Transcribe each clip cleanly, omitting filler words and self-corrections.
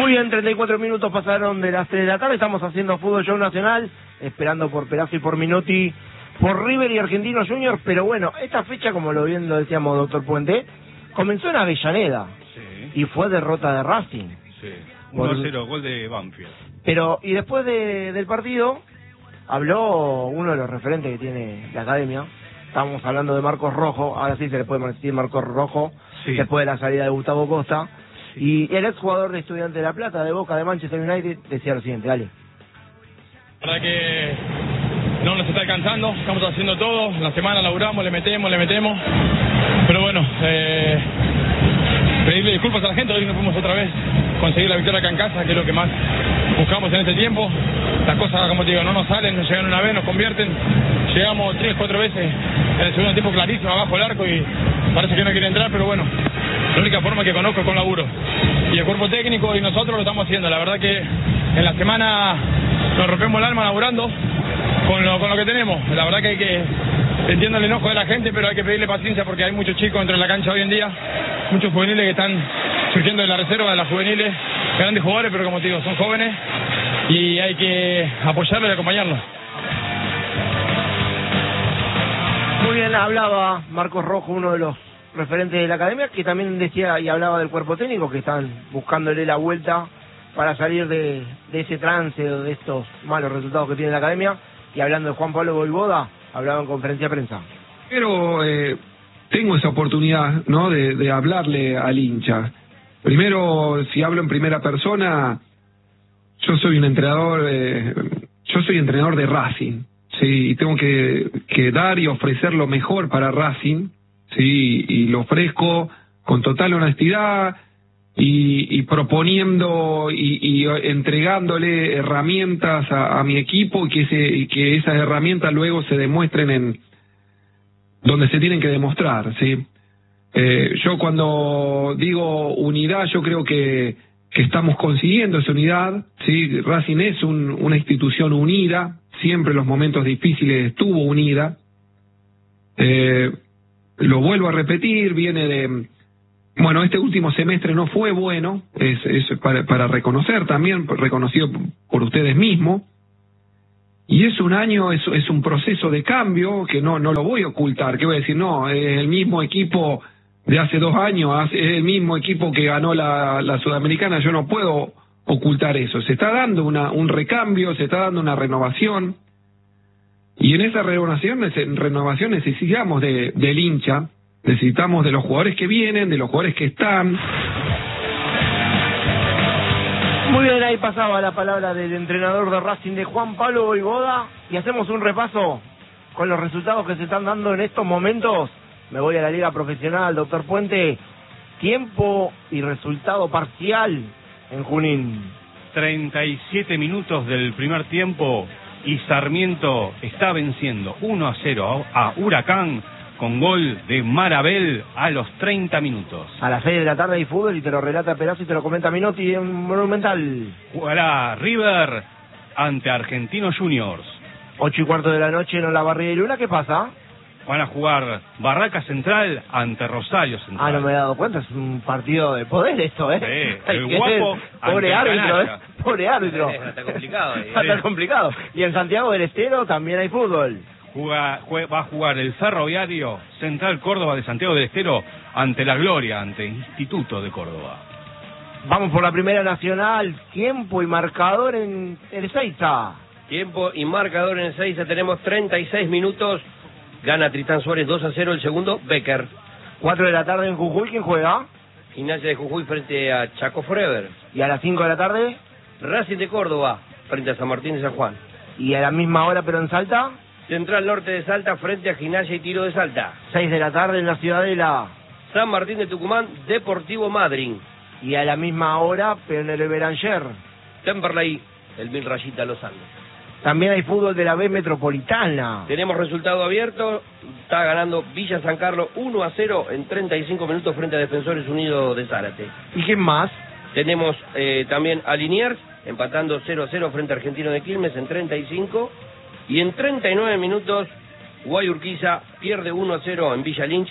Muy bien, 34 minutos pasaron de las 3 de la tarde, estamos haciendo Fútbol Show Nacional, esperando por Perazzo y por Minotti, por River y Argentinos Juniors, pero bueno, esta fecha, como lo bien lo decíamos, doctor Puente, comenzó en Avellaneda, sí, y fue derrota de Racing. Sí, 1-0, gol de Banfield. Pero, y después del partido, habló uno de los referentes que tiene la academia, estábamos hablando de Marcos Rojo, ahora sí se le puede decir Marcos Rojo, sí, después de la salida de Gustavo Costa, y el exjugador de Estudiantes de La Plata, de Boca, de Manchester United, decía lo siguiente, dale. La verdad que no nos está alcanzando, estamos haciendo todo, la semana laburamos, le metemos, pero bueno, pedirle disculpas a la gente, hoy no pudimos otra vez conseguir la victoria acá en casa, que es lo que más buscamos en este tiempo. Las cosas, como te digo, no nos salen, nos llegan una vez, nos convierten, llegamos 3, 4 veces en el segundo tiempo clarísimo abajo el arco y parece que no quiere entrar, pero bueno, la única forma que conozco es con laburo. Y el cuerpo técnico y nosotros lo estamos haciendo. La verdad que en la semana nos rompemos el alma laburando con lo que tenemos. La verdad que hay que, entiendo el enojo de la gente, pero hay que pedirle paciencia porque hay muchos chicos dentro de la cancha hoy en día, muchos juveniles que están surgiendo de la reserva, de las juveniles, grandes jugadores, pero como te digo, son jóvenes y hay que apoyarlos y acompañarlos. Muy bien, hablaba Marcos Rojo, uno de los referentes de la academia, que también decía y hablaba del cuerpo técnico, que están buscándole la vuelta para salir de ese trance o de estos malos resultados que tiene la academia. Y hablando de Juan Pablo Voivoda, hablaba en conferencia de prensa. Pero tengo esa oportunidad, ¿no?, de hablarle al hincha. Primero, si hablo en primera persona, yo soy un entrenador, yo soy entrenador de Racing, sí, y tengo que dar y ofrecer lo mejor para Racing, sí, y lo ofrezco con total honestidad y proponiendo y entregándole herramientas a mi equipo y que esas herramientas luego se demuestren en donde se tienen que demostrar, sí. Yo cuando digo unidad, yo creo que estamos consiguiendo esa unidad, sí. Racing es una institución unida, siempre en los momentos difíciles estuvo unida. Lo vuelvo a repetir, viene de... Bueno, este último semestre no fue bueno, es para reconocer también, reconocido por ustedes mismos, y es un año, es un proceso de cambio que no lo voy a ocultar, que voy a decir, no, es el mismo equipo de hace 2 años, es el mismo equipo que ganó la Sudamericana, yo no puedo ocultar eso, se está dando un recambio, se está dando una renovación, y en esa renovación necesitamos del hincha, necesitamos de los jugadores que vienen, de los jugadores que están. Muy bien, ahí pasaba la palabra del entrenador de Racing, de Juan Pablo Voivoda, y hacemos un repaso con los resultados que se están dando en estos momentos. Me voy a la liga profesional, doctor Puente, tiempo y resultado parcial en Junín. 37 minutos del primer tiempo y Sarmiento está venciendo 1-0 a Huracán con gol de Marabel a los 30 minutos. A las 6 de la tarde hay fútbol y te lo relata Perazzo y te lo comenta Minotti en Monumental. Jugará River ante Argentinos Juniors. 8:15 de la noche en Olavarría y Luna, ¿qué pasa? Van a jugar Barraca Central ante Rosario Central. No me he dado cuenta, es un partido de poder esto, ¿eh? Sí, el guapo pobre árbitro, canalla. Pobre árbitro. Está complicado. Está complicado. Y en Santiago del Estero también hay fútbol. Va a jugar el Ferroviario Central Córdoba de Santiago del Estero ante La Gloria, ante Instituto de Córdoba. Vamos por la Primera Nacional, tiempo y marcador en Ezeiza. Tiempo y marcador en Ezeiza, tenemos 36 minutos. Gana Tristán Suárez 2-0, el segundo, Becker. 4 de la tarde en Jujuy, ¿quién juega? Gimnasia de Jujuy frente a Chaco Forever. Y a las 5 de la tarde. Racing de Córdoba frente a San Martín de San Juan. Y a la misma hora, pero en Salta. Central Norte de Salta frente a Gimnasia y Tiro de Salta. 6 de la tarde en la Ciudadela. San Martín de Tucumán, Deportivo Madryn. Y a la misma hora, pero en el Beranger. Temperley, el Mil Rayita Los Andes. También hay fútbol de la B Metropolitana. Tenemos resultado abierto. Está ganando Villa San Carlos 1-0 en 35 minutos frente a Defensores Unidos de Zárate. ¿Y quién más? Tenemos también a Liniers empatando 0-0 frente a Argentino de Quilmes en 35. Y en 39 minutos, Guayurquiza pierde 1-0 en Villa Lynch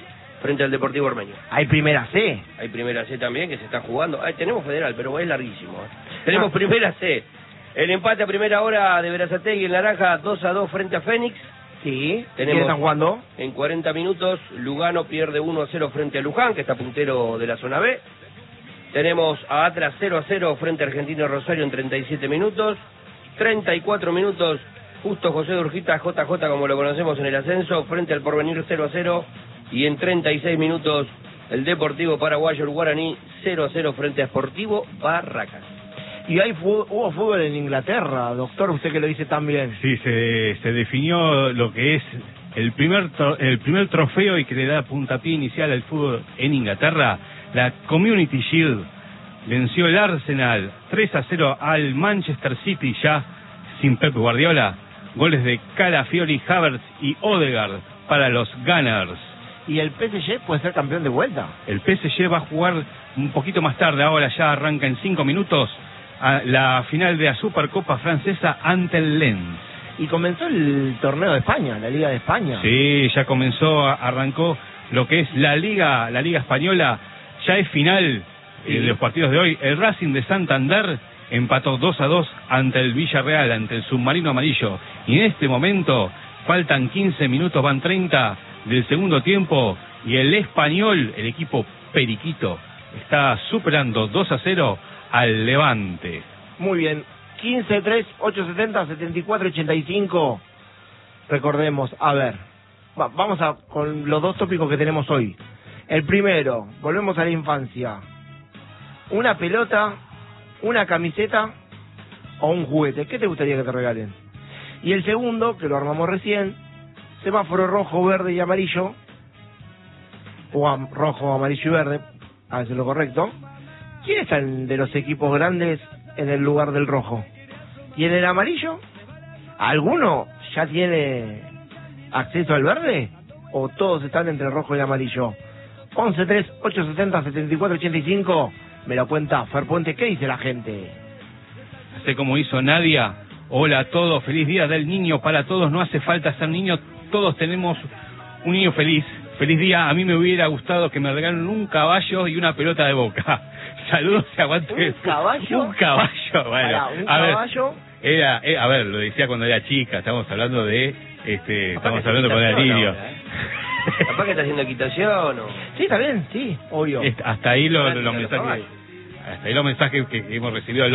frente al Deportivo Ormeño. Hay primera C. Hay primera C también que se está jugando. Tenemos federal, pero es larguísimo. Tenemos primera C. El empate a primera hora de Berazategui en Naranja, 2-2 frente a Fénix. Sí. Tenemos, están jugando? En 40 minutos, Lugano pierde 1-0 frente a Luján, que está puntero de la zona B. Tenemos a Atlas 0-0 frente a Argentino Rosario en 37 minutos. 34 minutos, Justo José de Urquiza, JJ como lo conocemos en el ascenso, frente al Porvenir 0-0. Y en 36 minutos, el Deportivo Paraguayo, el Guaraní 0-0 frente a Sportivo Barracas. Y ahí hubo fútbol en Inglaterra, doctor, usted que lo dice tan bien. Sí, se definió lo que es el primer trofeo y que le da puntapié inicial al fútbol en Inglaterra. La Community Shield venció el Arsenal 3-0 al Manchester City, ya sin Pep Guardiola. Goles de Calafiori, Havertz y Odegaard para los Gunners. ¿Y el PSG puede ser campeón de vuelta? El PSG va a jugar un poquito más tarde, ahora ya arranca en 5 minutos, a la final de la Supercopa Francesa ante el Lens. Y comenzó el torneo de España, la Liga de España. Sí, ya comenzó, arrancó lo que es la Liga Española, ya es final de los partidos de hoy. El Racing de Santander empató 2-2 ante el Villarreal, ante el Submarino Amarillo. Y en este momento faltan 15 minutos, van 30 del segundo tiempo, y el Español, el equipo periquito, está superando 2-0 al Levante. Muy bien, 15-3, 870-74-85. Recordemos, a ver, vamos con los dos tópicos que tenemos hoy. El primero, volvemos a la infancia. Una pelota, una camiseta o un juguete. ¿Qué te gustaría que te regalen? Y el segundo, que lo armamos recién, semáforo rojo, verde y amarillo, o rojo, amarillo y verde, a ver si es lo correcto. ¿Quién está de los equipos grandes en el lugar del rojo? ¿Y en el amarillo? ¿Alguno ya tiene acceso al verde? ¿O todos están entre el rojo y el amarillo? 11-3-870-74-85. Me lo cuenta Fer Puente. ¿Qué dice la gente? Así como hizo Nadia. Hola a todos, feliz día del niño para todos. No hace falta ser niño, todos tenemos un niño feliz. Feliz día, a mí me hubiera gustado que me regalen un caballo y una pelota de Boca. Saludos y aguante. ¿Un caballo? Un caballo, bueno. ¿Un caballo? A ver, lo decía cuando era chica, estamos hablando de, estamos hablando con el Lidio. Capaz que está haciendo equitación o... Sí, está bien, sí, obvio. Hasta ahí los mensajes. Hasta ahí los mensajes que hemos recibido, el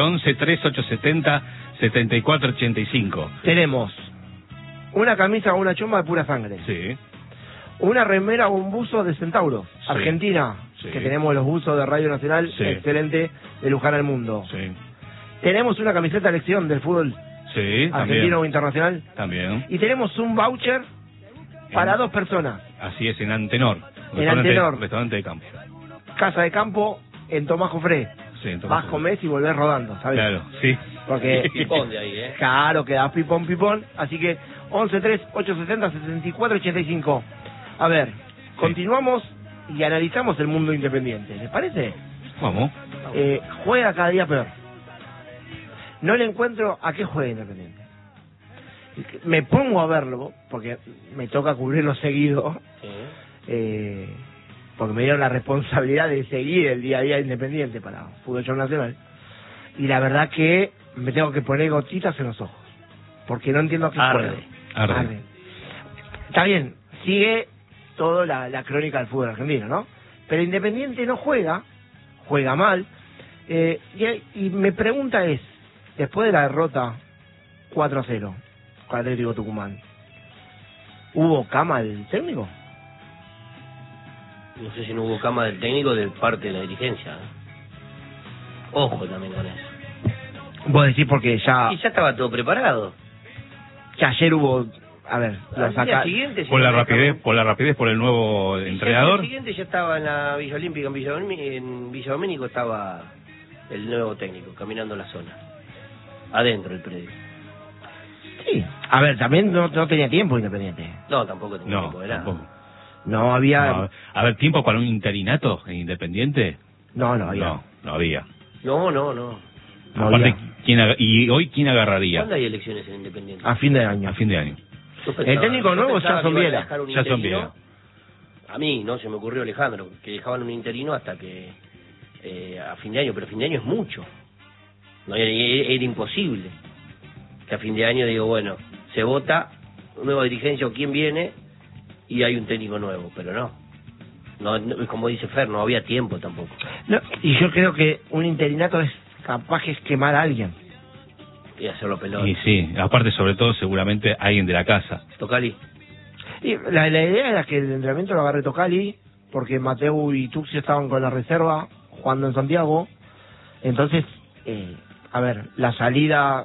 11-3-870-74-85. Tenemos una camisa o una chomba de pura sangre. Sí. Una remera o un buzo de Centauro, sí. Argentina, sí. Que tenemos los buzos de Radio Nacional, sí. Excelente, de Luján al Mundo. Sí. Tenemos una camiseta de elección del fútbol, sí, argentino también. O internacional. También. Y tenemos un voucher para 2 personas. Así es, en Antenor. Restaurante de campo. Casa de campo en Tomás Jofré. Sí, vas, comés y volvés rodando, ¿sabes? Claro, sí. Porque pipón de ahí, Claro, quedás pipón. Así que 11-3-870-74-85. A ver, sí. Continuamos y analizamos el mundo independiente. ¿Les parece? Vamos. Juega cada día peor. No le encuentro a qué juega Independiente. Me pongo a verlo, porque me toca cubrirlo seguido. Sí. Porque me dieron la responsabilidad de seguir el día a día Independiente para Fútbol Show Nacional. Y la verdad que me tengo que poner gotitas en los ojos. Porque no entiendo a qué juega. Arde. Está bien, sigue toda la crónica del fútbol argentino, ¿no? Pero Independiente no juega mal. Y mi pregunta es, después de la derrota 4-0 con Atlético Tucumán, ¿hubo cama del técnico? No sé si no hubo cama del técnico de parte de la dirigencia. Ojo también con eso. Vos decís porque ya... Y ya estaba todo preparado. Que ayer hubo... A ver, al día siguiente... Por la rapidez, por el nuevo entrenador. El día siguiente ya estaba en la Villa Olímpica, en Villa Domínico estaba el nuevo técnico, caminando la zona. Adentro del predio. Sí. A ver, también no tenía tiempo Independiente. No, tampoco tenía tiempo de nada. Tampoco. No había... No, a ver, ¿tiempo para un interinato en Independiente? No había. No había. No. Aparte, ¿y hoy quién agarraría? ¿Cuándo hay elecciones en Independiente? A fin de año. A fin de año. El técnico nuevo ya son Viera. Ya son Viera. A mí, no se me ocurrió, Alejandro, que dejaban un interino hasta que a fin de año, pero fin de año es mucho. No era imposible que a fin de año digo, bueno, se vota, nueva dirigencia o quién viene y hay un técnico nuevo, pero no, como dice Fer, no había tiempo tampoco. No, y yo creo que un interinato es capaz de quemar a alguien. Y hacerlo pelota. Y sí, aparte sobre todo seguramente alguien de la casa. Tocali. Y la idea era que el entrenamiento lo agarre Tocali, porque Mateu y Tuxio estaban con la reserva jugando en Santiago. Entonces, a ver, la salida,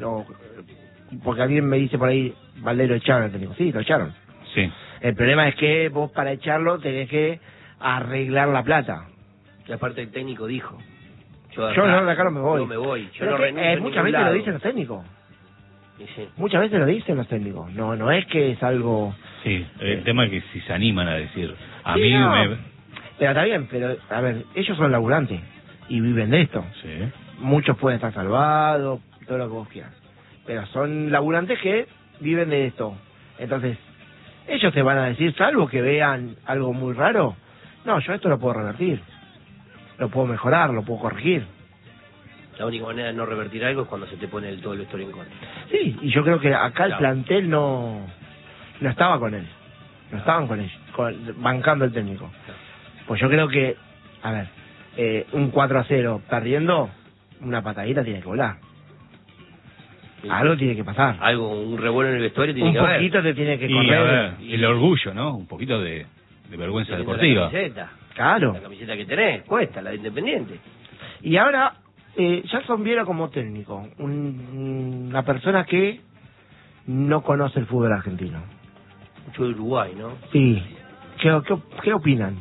porque alguien me dice por ahí, Valdés lo echaron al técnico. Sí, lo echaron. Sí. El problema es que vos para echarlo tenés que arreglar la plata. Y aparte el técnico dijo, yo no, de acá no me voy. No me voy, yo pero no renuncio en muchas ningún veces lado. lo dicen los técnicos. Sí. Muchas veces lo dicen los técnicos. No es que es algo... Sí, el tema es que si se animan a decir, a Sí, mí no. me... Pero está bien, pero a ver, ellos son laburantes y viven de esto. Sí. Muchos pueden estar salvados, todo lo que vos quieras. Pero son laburantes que viven de esto. Entonces, ellos te van a decir, salvo que vean algo muy raro, no, yo esto lo puedo revertir. Lo puedo mejorar, lo puedo corregir. La única manera de no revertir algo es cuando se te pone todo el vestuario en contra. Sí, y yo creo que acá el Claro. plantel no estaba con él. No estaban con él, bancando el técnico. Pues yo creo que, a ver, un 4-0 perdiendo, una patadita tiene que volar. Sí. Algo tiene que pasar. Algo, un revuelo en el vestuario tiene Un que haber. poquito te tiene que Y a correr. ver, el orgullo, ¿no? Un poquito de vergüenza Teniendo deportiva. La camiseta, Claro. la camiseta que tenés, cuesta, la de Independiente. Y ahora, Jackson Viera como técnico, una persona que no conoce el fútbol argentino. Mucho de Uruguay, ¿no? Sí. ¿Qué opinan?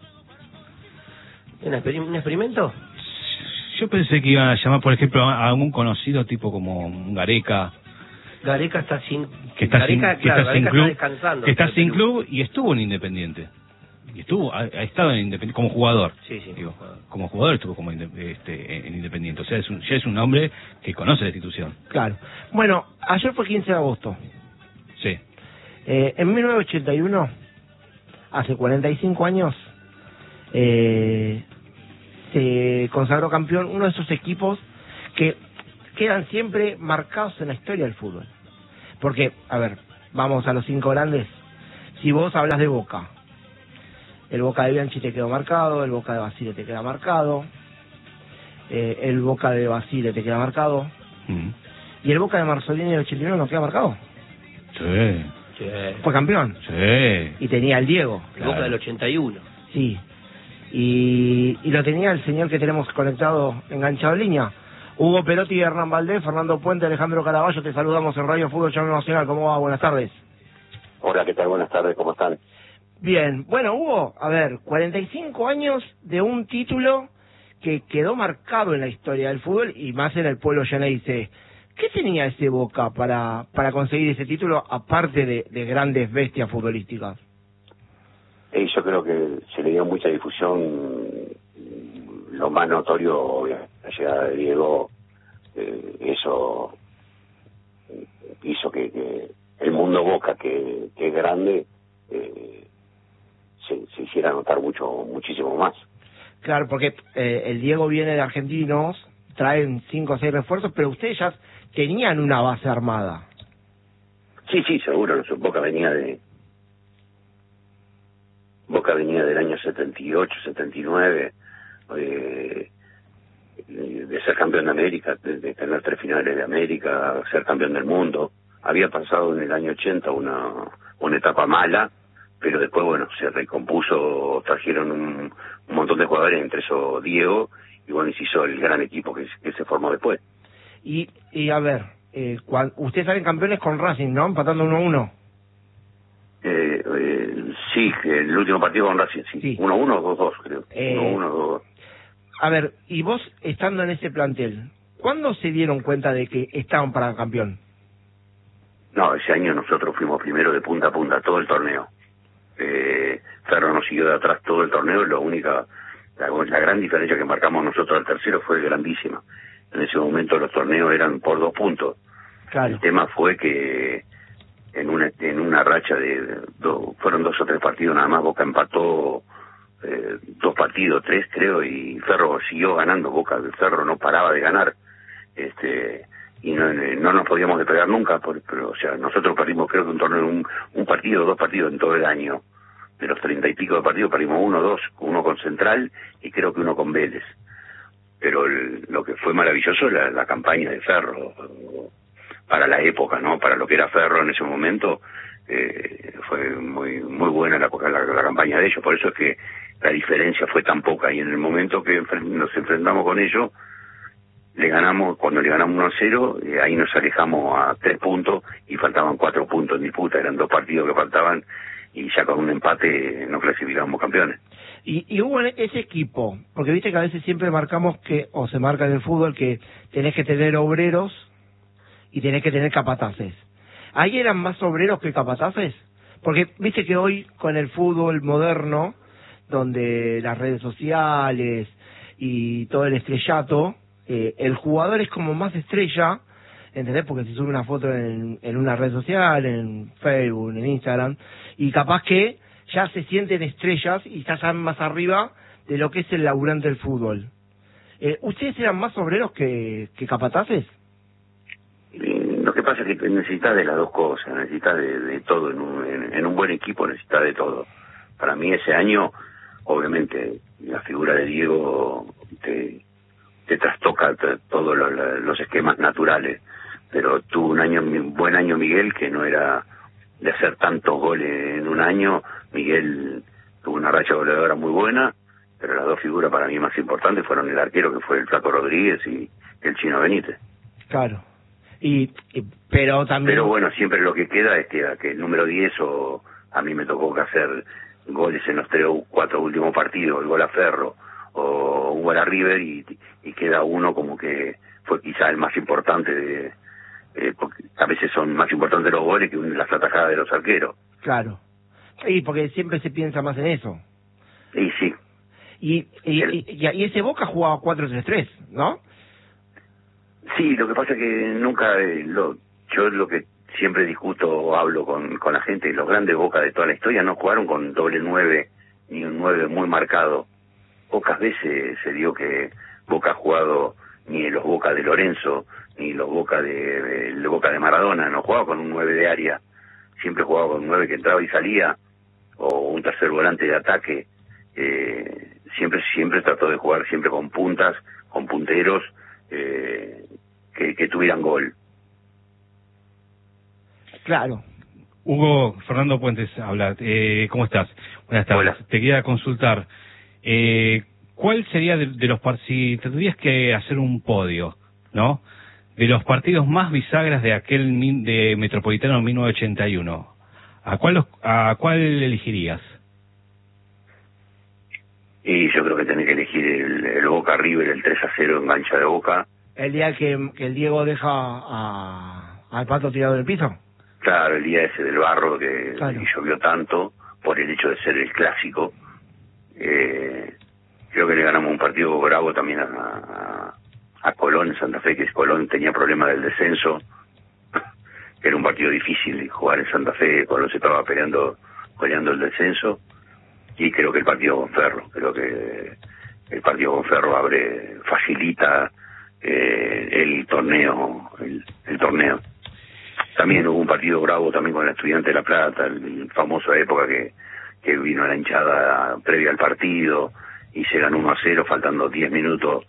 ¿Un experimento? Yo pensé que iban a llamar, por ejemplo, a algún conocido tipo como un Gareca, Gareca está sin... que está sin, Gareca, que claro, está sin Gareca club, está descansando. que está Pero sin Perú- club y estuvo en Independiente. Y ha estado en Independiente como jugador. Sí, sí. Digo, como jugador estuvo como en Independiente. O sea, ya es un hombre que conoce la institución. Claro. Bueno, ayer fue 15 de agosto. Sí. En 1981, hace 45 años, se consagró campeón uno de esos equipos que quedan siempre marcados en la historia del fútbol. Porque, a ver, vamos a los 5 grandes. Si vos hablas de Boca, el Boca de Bianchi te quedó marcado, el Boca de Basile te queda marcado, el Boca de Basile te queda marcado, Mm. y el Boca de Marzolini del 81 no queda marcado. Sí. Sí. Fue campeón. Sí. Y tenía el Diego. El Boca del 81. Sí. Y lo tenía el señor que tenemos conectado, enganchado en línea. Hugo Perotti y Hernán Valdés, Fernando Puente, Alejandro Caraballo, te saludamos en Radio Fútbol Channel Nacional. ¿Cómo va? Buenas tardes. Hola, ¿qué tal? Buenas tardes, ¿cómo están? Bien. Bueno, Hugo, a ver, 45 años de un título que quedó marcado en la historia del fútbol y más en el pueblo llaneise. ¿Qué tenía ese Boca para conseguir ese título, aparte de grandes bestias futbolísticas? Yo creo que se le dio mucha difusión, lo más notorio, la llegada de Diego, eso hizo que el mundo Boca, que es grande, se hiciera notar muchísimo más. Claro, porque el Diego viene de Argentinos, traen 5 o 6 refuerzos, pero ustedes ya tenían una base armada. Sí, seguro, Boca venía del año 78, 79, de ser campeón de América, de tener 3 finales de América, ser campeón del mundo. Había pasado en el año 80 una etapa mala, pero después, bueno, se recompuso, trajeron un montón de jugadores, entre esos Diego, y bueno, y se hizo el gran equipo que se formó después. Y a ver, ustedes salen campeones con Racing, ¿no? Empatando 1-1. Sí, el último partido con Racing, sí. 1-1 o 2-2, creo. 1-1 o 2-2. A ver, y vos estando en ese plantel, ¿cuándo se dieron cuenta de que estaban para campeón? No, ese año nosotros fuimos primero de punta a punta, todo el torneo. Ferro nos siguió de atrás todo el torneo, la gran diferencia que marcamos nosotros al tercero fue grandísima. En ese momento los torneos eran por 2 puntos. Claro. El tema fue que en una racha fueron 2 o 3 partidos nada más. Boca empató 2 partidos, 3 creo, y Ferro siguió ganando. Boca, Ferro no paraba de ganar, y no nos podíamos despegar nunca, pero o sea, nosotros perdimos creo que un torneo, un partido, 2 partidos en todo el año. De los 30 y pico de partidos perdimos 1 o 2, uno con Central y creo que uno con Vélez. Pero lo que fue maravilloso es la campaña de Ferro, para la época, ¿no? Para lo que era Ferro en ese momento, fue muy muy buena la campaña de ellos. Por eso es que la diferencia fue tan poca, y en el momento que nos enfrentamos con ellos, cuando le ganamos 1-0, ahí nos alejamos a 3 puntos y faltaban 4 puntos en disputa. Eran 2 partidos que faltaban y ya con un empate no clasificábamos campeones. Y hubo ese equipo, porque viste que a veces siempre marcamos o se marca en el fútbol, que tenés que tener obreros y tenés que tener capataces. ¿Ahí eran más obreros que capataces? Porque viste que hoy con el fútbol moderno, donde las redes sociales y todo el estrellato, el jugador es como más estrella, ¿entendés? Porque se sube una foto en una red social, en Facebook, en Instagram, y capaz que ya se sienten estrellas y están más arriba de lo que es el laburante del fútbol. ¿Ustedes eran más obreros que capataces? Lo que pasa es que necesitas de las dos cosas, necesitas de todo. En un buen equipo necesitas de todo. Para mí ese año, obviamente, la figura de Diego te trastoca todos los esquemas naturales, pero tuvo un buen año Miguel, que no era de hacer tantos goles en un año. Miguel tuvo una racha goleadora muy buena, pero las 2 figuras para mí más importantes fueron el arquero, que fue el Flaco Rodríguez, y el Chino Benítez. Claro. Pero también... Pero bueno, siempre lo que queda es que el número 10, o a mí me tocó que hacer goles en los 3 o 4 últimos partidos, el gol a Ferro o un gol a River, y queda uno como que fue quizá el más importante, porque a veces son más importantes los goles que las atajadas de los arqueros. Claro. Sí, porque siempre se piensa más en eso. Y sí. Y ese Boca jugaba 4-3-3, ¿no? Sí, lo que pasa es que nunca, yo lo que siempre discuto o hablo con la gente, los grandes Boca de toda la historia no jugaron con doble 9, ni un 9 muy marcado. Pocas veces se dio que Boca ha jugado, ni los Boca de Lorenzo, ni los Boca de Boca de Maradona, no jugaba con un 9 de área, siempre jugaba con un 9 que entraba y salía, o un tercer volante de ataque. Siempre trató de jugar siempre con puntas, con punteros, que tuvieran gol. Claro. Hugo, Fernando Puentes habla. ¿Cómo estás? Buenas tardes. Hola. Te quería consultar. ¿Cuál sería de los si te tendrías que hacer un podio, ¿no? De los partidos más bisagras de de Metropolitano 1981, ¿a cuál elegirías? Y yo creo que tenés que elegir el Boca River, el 3-0 en cancha de Boca. El día que el Diego deja al Pato tirado en el piso. Claro, el día ese del barro que Claro. llovió tanto, por el hecho de ser el clásico. Creo que le ganamos un partido bravo también a Colón en Santa Fe, que Colón tenía problemas del descenso, que era un partido difícil jugar en Santa Fe. Colón se estaba peleando el descenso, y creo que el partido con Ferro, facilita el torneo. También hubo un partido bravo también con el Estudiante de La Plata, el famoso época que vino a la hinchada previa al partido y se ganó 1-0 faltando 10 minutos,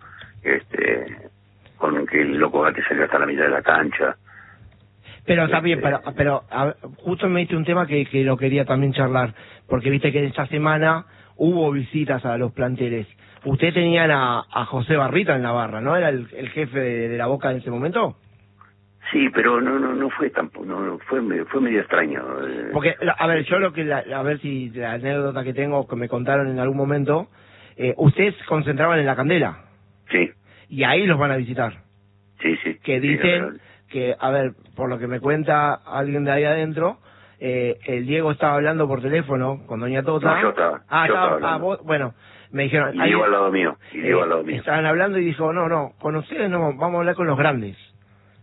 con que el Loco Gatti salió hasta la mitad de la cancha. Pero está bien, pero justo me diste un tema que lo quería también charlar, porque viste que esta semana hubo visitas a los planteles. Usted tenían a José Barrita en la barra, ¿no? ¿Era el jefe de la Boca en ese momento? Sí, pero no fue tampoco, fue medio extraño. Porque, a ver, yo a ver si la anécdota que tengo, que me contaron en algún momento, ustedes se concentraban en la Candela. Sí. Y ahí los van a visitar. Sí. Que dicen que, a ver, por lo que me cuenta alguien de ahí adentro, el Diego estaba hablando por teléfono con Doña Tota. No, yo estaba hablando. Vos, bueno, me dijeron... Y Diego al lado mío. Estaban hablando y dijo, no, con ustedes no, vamos a hablar con los grandes.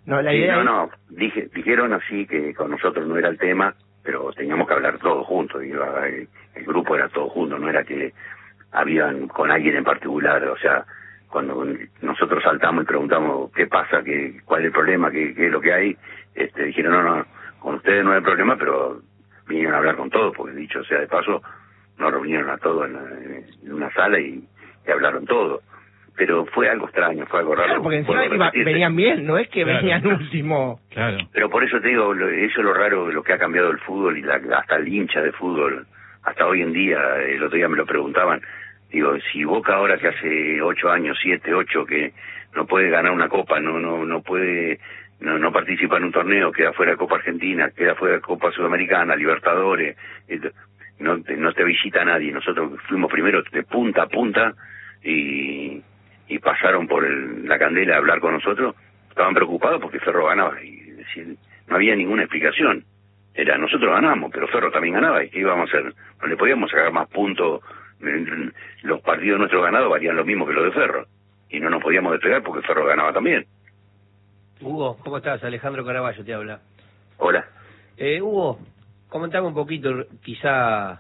No, la Sí, idea dijeron así que con nosotros no era el tema, pero teníamos que hablar todos juntos, y el grupo era todo junto, no era que habían con alguien en particular, o sea, cuando nosotros saltamos y preguntamos qué pasa, cuál es el problema, qué es lo que hay, dijeron no, con ustedes no hay problema, pero vinieron a hablar con todos, porque dicho sea de paso, nos reunieron a todos en una sala y hablaron todos. Pero fue algo extraño, fue algo raro. Claro, porque encima venían bien, no es que venían último. Claro. Pero por eso te digo, eso es lo raro, lo que ha cambiado el fútbol y hasta el hincha de fútbol, hasta hoy en día, el otro día me lo preguntaban, digo, si Boca ahora que hace 8 años, 7, 8, que no puede ganar una copa, no puede, no participa en un torneo, queda fuera de Copa Argentina, queda fuera de Copa Sudamericana, Libertadores, no te visita nadie, nosotros fuimos primero de punta a punta y pasaron por la candela a hablar con nosotros, estaban preocupados porque Ferro ganaba y decir, no había ninguna explicación. Era, nosotros ganamos, pero Ferro también ganaba, y ¿qué íbamos a hacer? No le podíamos sacar más puntos, los partidos nuestros ganados valían lo mismo que los de Ferro, y no nos podíamos despegar porque Ferro ganaba también. Hugo, ¿cómo estás? Alejandro Caraballo te habla. Hola. Hugo, comentame un poquito, quizá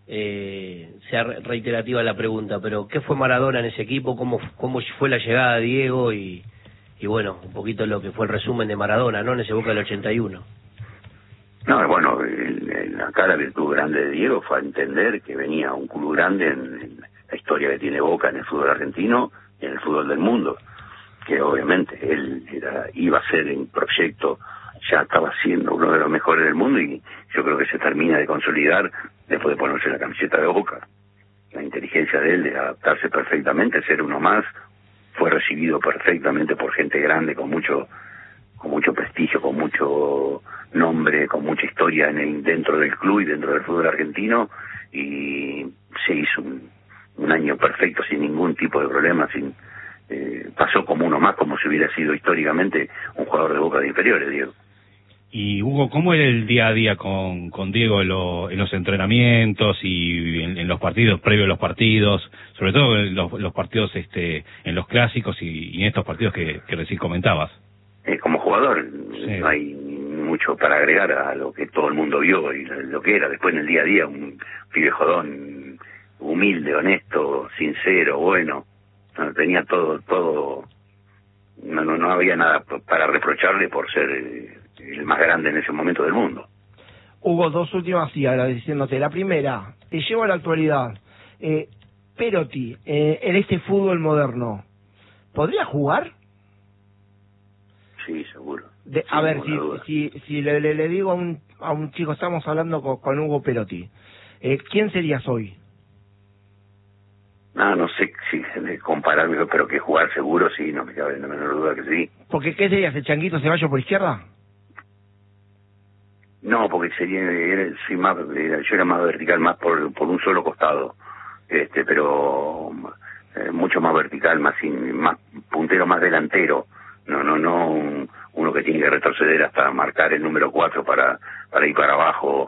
sea reiterativa la pregunta, pero ¿qué fue Maradona en ese equipo? ¿Cómo fue la llegada de Diego? Y bueno, un poquito lo que fue el resumen de Maradona, ¿no? En ese Boca del 81. No, bueno, acá la virtud grande de Diego fue entender que venía un club grande en la historia que tiene Boca en el fútbol argentino y en el fútbol del mundo, que obviamente él iba a ser en proyecto, ya estaba siendo uno de los mejores del mundo, y yo creo que se termina de consolidar después de ponerse la camiseta de Boca. La inteligencia de él de adaptarse perfectamente, ser uno más, fue recibido perfectamente por gente grande, con mucho prestigio, con mucho nombre, con mucha historia dentro del club y dentro del fútbol argentino, y se hizo un año perfecto sin ningún tipo de problema, pasó como uno más, como si hubiera sido históricamente un jugador de Boca de inferiores, Diego. Y Hugo, ¿cómo era el día a día con Diego en los entrenamientos y en los partidos, previo a los partidos, sobre todo en los partidos en los clásicos y en estos partidos que recién comentabas? Como jugador, sí, no hay mucho para agregar a lo que todo el mundo vio y lo que era. Después en el día a día, un pibe jodón, humilde, honesto, sincero, bueno, tenía todo, no había nada para reprocharle por ser el más grande en ese momento del mundo. Hugo, dos últimas y agradeciéndote. La primera, te llevo a la actualidad. Perotti, en este fútbol moderno, ¿podría jugar? Sí, seguro. A ver, si le digo a un chico, estamos hablando con Hugo Perotti, ¿quién serías hoy? No sé si compararme, pero que jugar seguro sí, no me cabe la menor duda que sí. ¿Porque qué serías, el Changuito Ceballos por izquierda? No, porque yo era más vertical, más por un solo costado, pero mucho más vertical, más puntero, más delantero. No uno que tiene que retroceder hasta marcar el número 4 para ir para abajo,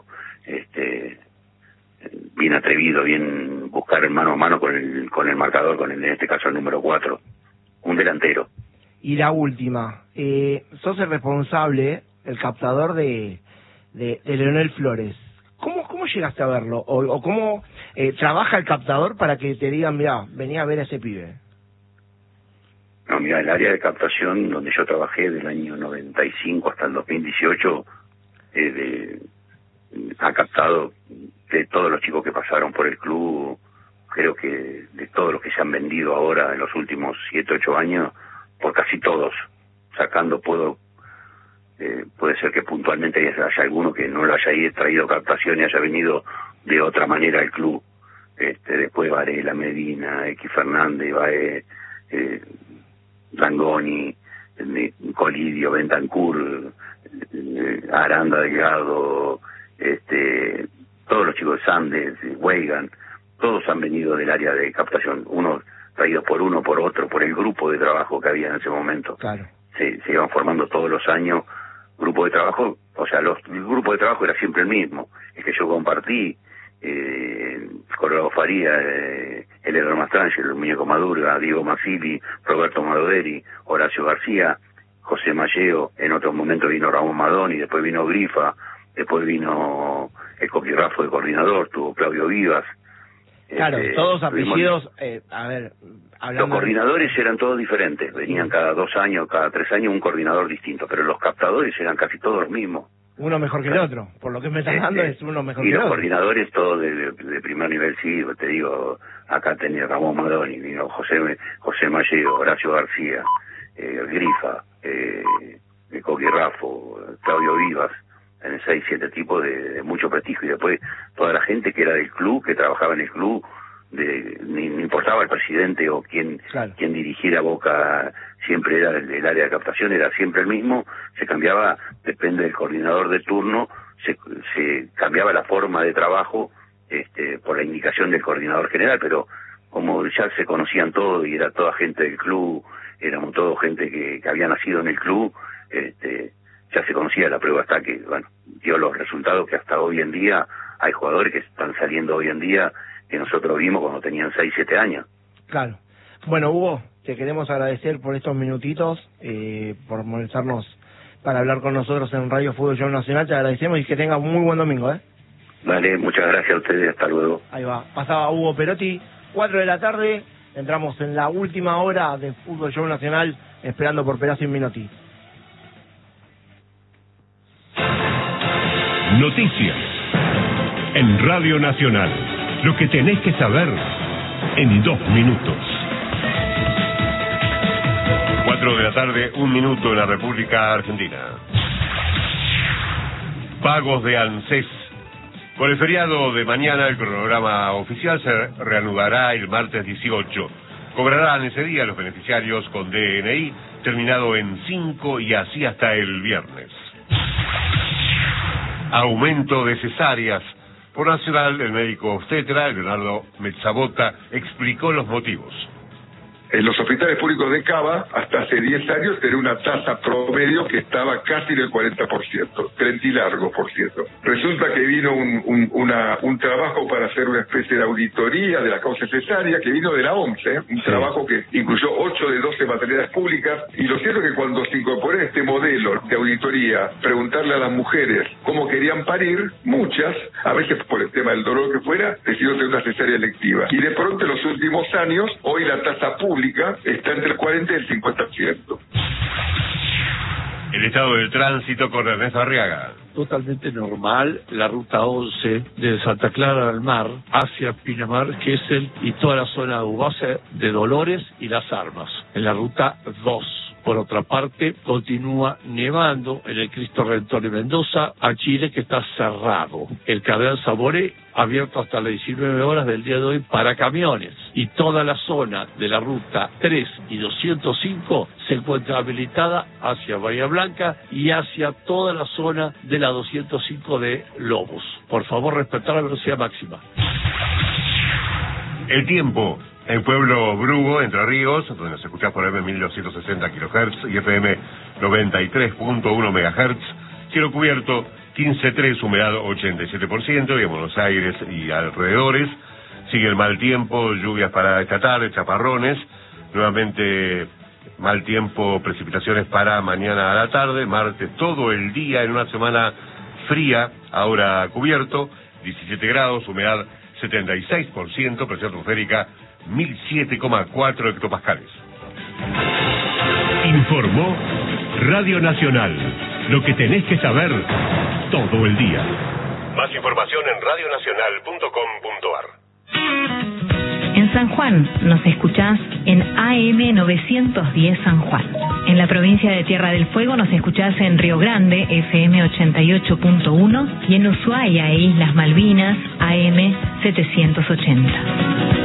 bien atrevido, bien buscar el mano a mano con el marcador, en este caso el número 4, un delantero. Y la última, sos el responsable, el captador de Leonel Flores. ¿Cómo llegaste a verlo? ¿O cómo trabaja el captador para que te digan, mira, venía a ver a ese pibe? No, mira, el área de captación donde yo trabajé del año 95 hasta el 2018 ha captado de todos los chicos que pasaron por el club, creo que de todos los que se han vendido ahora en los últimos 7, 8 años, por casi todos, sacando puede ser que puntualmente haya alguno que no lo haya traído captación y haya venido de otra manera al club. Después Varela, Medina, X Fernández, Langoni, Colidio, Bentancur, Aranda Delgado, todos los chicos de Sandes, Weigan, todos han venido del área de captación, unos traídos por uno, por otro, por el grupo de trabajo que había en ese momento. Claro. Se iban formando todos los años grupos de trabajo, o sea, el grupo de trabajo era siempre el mismo, el que yo compartí, Colorado Faría, Eleodoro Mastrangelo, el Muñeco Madurga, Diego Masili, Roberto Madoderi, Horacio García, José Malleo, en otro momento vino Ramón Madoni, después vino Grifa, después vino el Coquirrafo de coordinador, tuvo Claudio Vivas. Claro, todos apellidos, hablando... Los coordinadores eran todos diferentes, venían cada 2 años, cada 3 años un coordinador distinto, pero los captadores eran casi todos los mismos. Uno mejor que el otro, por lo que me estás dando es uno mejor que el otro. Y los coordinadores todos de primer nivel, sí, te digo, acá tenía Ramón Madoni, vino José Malleo, Horacio García, Grifa, el Coquirrafo, Claudio Vivas, en 6, 7 tipos de mucho prestigio, y después toda la gente que era del club, que trabajaba en el club, no importaba el presidente o quien dirigiera Boca, siempre era el área de captación, era siempre el mismo, se cambiaba, depende del coordinador de turno, se cambiaba la forma de trabajo por la indicación del coordinador general, pero como ya se conocían todos y era toda gente del club, éramos toda gente que había nacido en el club, ya se conocía la prueba, hasta que, bueno, dio los resultados que hasta hoy en día hay jugadores que están saliendo hoy en día que nosotros vimos cuando tenían 6, 7 años. Claro. Bueno, Hugo, te queremos agradecer por estos minutitos, por molestarnos para hablar con nosotros en Radio Fútbol Show Nacional. Te agradecemos y que tengas un muy buen domingo, Vale, muchas gracias a ustedes, hasta luego. Ahí va, pasaba Hugo Perotti, 4 de la tarde, entramos en la última hora de Fútbol Show Nacional, esperando por Perazzo y Minotti. Noticias en Radio Nacional. Lo que tenés que saber en 2 minutos. 4 de la tarde, 1 minuto en la República Argentina. Pagos de ANSES. Con el feriado de mañana, el cronograma oficial se reanudará el martes 18. Cobrarán ese día los beneficiarios con DNI, terminado en 5 y así hasta el viernes. Aumento de cesáreas. Por Nacional, el médico obstetra, Leonardo Mezzabota, explicó los motivos. En los hospitales públicos de Cava, hasta hace 10 años, tenía una tasa promedio que estaba casi en el 40%, 30 y largo, por cierto. Resulta que vino un trabajo para hacer una especie de auditoría de la causa cesárea, que vino de la OMS, un trabajo que incluyó 8 de 12 maternidades públicas, y lo cierto es que cuando se incorporó este modelo de auditoría, preguntarle a las mujeres cómo querían parir, muchas, a veces por el tema del dolor que fuera, decidieron tener una cesárea electiva. Y de pronto en los últimos años, hoy la tasa pública está entre el 40 y el 50%. El estado del tránsito con Ernesto Arriaga. Totalmente normal la ruta 11 de Santa Clara del Mar hacia Pinamar, Gesell y toda la zona de base de Dolores y Las Armas. En la ruta 2. Por otra parte, continúa nevando en el Cristo Redentor de Mendoza, a Chile, que está cerrado. El Cardenal Saboré abierto hasta las 19 horas del día de hoy para camiones. Y toda la zona de la ruta 3 y 205 se encuentra habilitada hacia Bahía Blanca y hacia toda la zona de la 205 de Lobos. Por favor, respetar la velocidad máxima. El tiempo. En Pueblo Brugo, Entre Ríos, donde nos escuchás por FM 1260 kHz y FM 93.1 MHz, cielo cubierto 15.3, humedad 87%, y en Buenos Aires y alrededores sigue el mal tiempo, lluvias para esta tarde, chaparrones, nuevamente mal tiempo, precipitaciones para mañana a la tarde, martes todo el día en una semana fría, ahora cubierto, 17 grados, humedad 76%, presión atmosférica 1007,4 hectopascales. Informó Radio Nacional. Lo que tenés que saber todo el día. Más información en radionacional.com.ar. En San Juan nos escuchás en AM 910 San Juan. En la provincia de Tierra del Fuego nos escuchás en Río Grande, FM 88.1, y en Ushuaia e Islas Malvinas, AM 780.